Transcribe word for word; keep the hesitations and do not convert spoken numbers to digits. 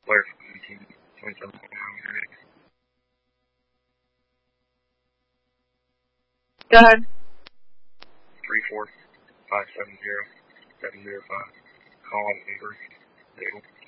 Player seventeen, twenty-seven. Go ahead. Three four five seven zero seven zero five. Call on Avery.